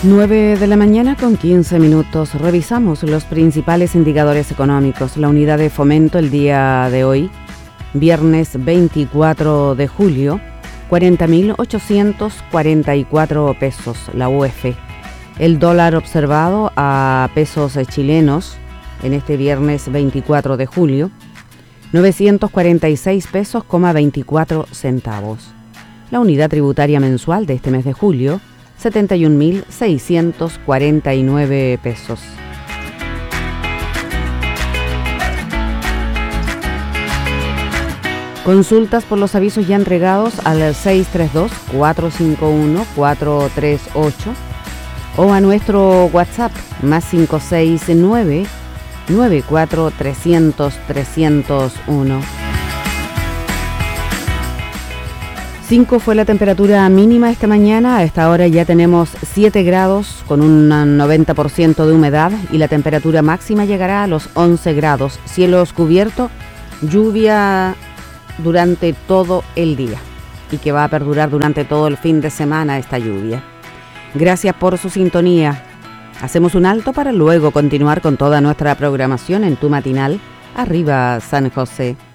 9 de la mañana con 15 minutos. Revisamos los principales indicadores económicos. La unidad de fomento el día de hoy, viernes 24 de julio, 40.844 pesos la UF. El dólar observado a pesos chilenos en este viernes 24 de julio, 946 pesos, 24 centavos. La unidad tributaria mensual de este mes de julio, 71.649 pesos. Consultas por los avisos ya entregados al 632-451-438 o a nuestro WhatsApp más 569-94-300-301. 5 fue la temperatura mínima esta mañana. A esta hora ya tenemos 7 grados con un 90% de humedad y la temperatura máxima llegará a los 11 grados. Cielos cubiertos, lluvia durante todo el día y que va a perdurar durante todo el fin de semana esta lluvia. Gracias por su sintonía. Hacemos un alto para luego continuar con toda nuestra programación en tu matinal Arriba San José.